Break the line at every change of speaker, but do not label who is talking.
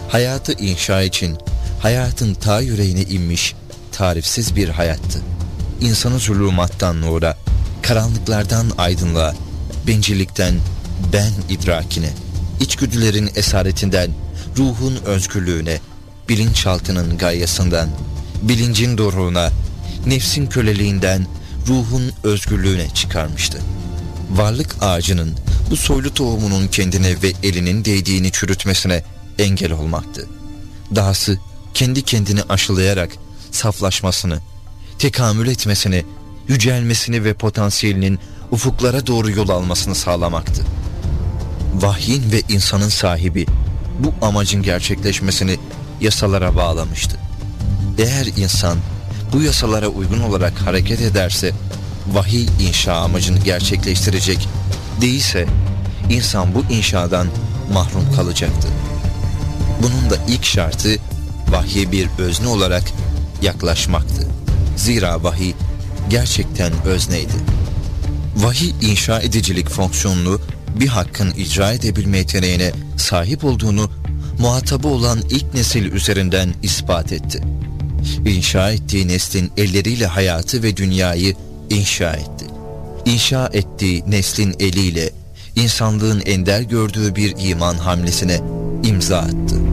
hayatı inşa için hayatın ta yüreğine inmiş tarifsiz bir hayattı. İnsanı zulümattan nura, karanlıklardan aydınlığa, bencillikten ben idrakine, içgüdülerin esaretinden ruhun özgürlüğüne, bilinçaltının gayesinden bilincin doruğuna, nefsin köleliğinden ruhun özgürlüğüne çıkarmıştı. Varlık ağacının bu soylu tohumunun kendine ve elinin değdiğini çürütmesine engel olmaktı. Dahası kendi kendini aşılayarak saflaşmasını, tekamül etmesini, yücelmesini ve potansiyelinin ufuklara doğru yol almasını sağlamaktı. Vahyin ve insanın sahibi bu amacın gerçekleşmesini yasalara bağlamıştı. Eğer insan bu yasalara uygun olarak hareket ederse vahiy inşa amacını gerçekleştirecek, değilse insan bu inşadan mahrum kalacaktı. Bunun da ilk şartı vahye bir özne olarak yaklaşmaktı. Zira vahiy gerçekten özneydi. Vahiy inşa edicilik fonksiyonunu bir hakkın icra edebilme yeteneğine sahip olduğunu muhatabı olan ilk nesil üzerinden ispat etti. İnşa ettiği neslin elleriyle hayatı ve dünyayı inşa etti. İnşa ettiği neslin eliyle insanlığın ender gördüğü bir iman hamlesine imza attı.